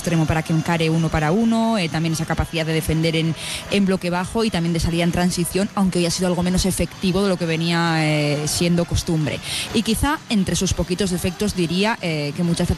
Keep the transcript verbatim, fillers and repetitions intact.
extremo para que encare uno para uno, eh, también esa capacidad de defender en, en bloque bajo y también de salida en transición, aunque hoy ha sido algo menos efectivo de lo que venía eh, siendo costumbre. Y quizá entre sus poquitos defectos diría eh, que muchas veces